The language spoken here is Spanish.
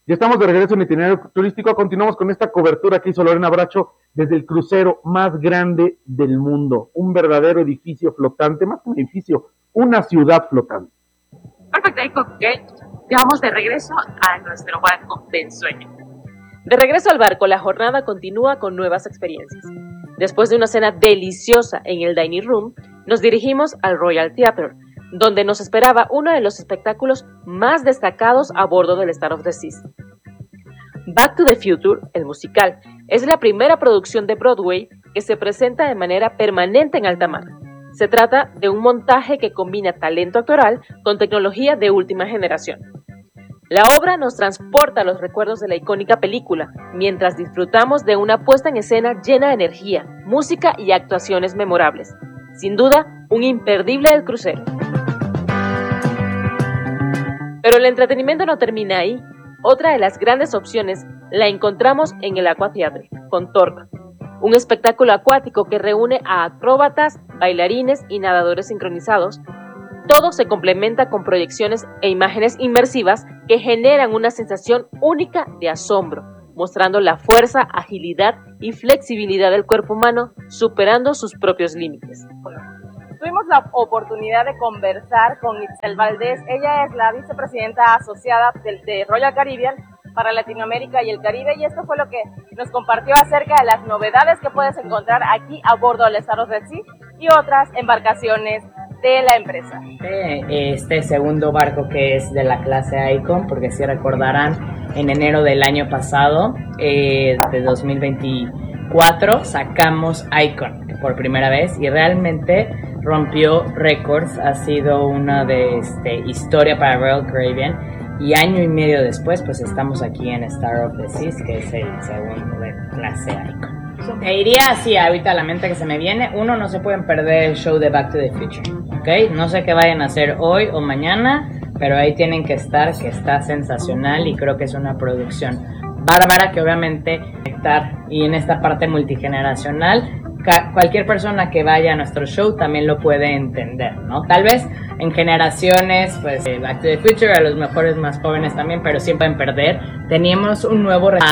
Ya estamos de regreso en Itinerario Turístico. Continuamos con esta cobertura que hizo Lorena Bracho desde el crucero más grande del mundo. Un verdadero edificio flotante, más que un edificio, una ciudad flotante. Perfecto, Ico, que ya vamos de regreso a nuestro barco de ensueño. De regreso al barco, la jornada continúa con nuevas experiencias. Después de una cena deliciosa en el dining room, nos dirigimos al Royal Theatre, donde nos esperaba uno de los espectáculos más destacados a bordo del Star of the Seas. Back to the Future, el musical, es la primera producción de Broadway que se presenta de manera permanente en alta mar. Se trata de un montaje que combina talento actoral con tecnología de última generación. La obra nos transporta a los recuerdos de la icónica película, mientras disfrutamos de una puesta en escena llena de energía, música y actuaciones memorables. Sin duda, un imperdible del crucero. Pero el entretenimiento no termina ahí. Otra de las grandes opciones la encontramos en el Aqua Theatre, con Torque, un espectáculo acuático que reúne a acróbatas, bailarines y nadadores sincronizados. Todo se complementa con proyecciones e imágenes inmersivas que generan una sensación única de asombro, mostrando la fuerza, agilidad y flexibilidad del cuerpo humano, superando sus propios límites. Tuvimos la oportunidad de conversar con Itzel Valdés. Ella es la vicepresidenta asociada de Royal Caribbean para Latinoamérica y el Caribe, y esto fue lo que nos compartió acerca de las novedades que puedes encontrar aquí a bordo del Star of the Seas y otras embarcaciones de la empresa. Este segundo barco que es de la clase Icon, porque si recordarán, en enero del año pasado, de 2024, sacamos Icon por primera vez y realmente rompió récords. Ha sido una de historia para Royal Caribbean. Y año y medio después, pues estamos aquí en Star of the Seas, que es el segundo de clase Icon. Te diría así, ahorita a la mente que se me viene, uno, no se pueden perder el show de Back to the Future, ¿ok? No sé qué vayan a hacer hoy o mañana, pero ahí tienen que estar, que está sensacional y creo que es una producción bárbara que obviamente estar y en esta parte multigeneracional, cualquier persona que vaya a nuestro show también lo puede entender, ¿no? Tal vez en generaciones, pues Back to the Future, a los mejores más jóvenes también, pero siempre pueden perder. Teníamos un nuevo